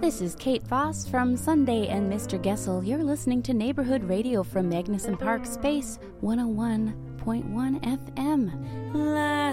This is Kate Voss from Sunday and Mr. Gessel. You're listening to Neighborhood Radio from Magnuson Park Space 101.1 FM.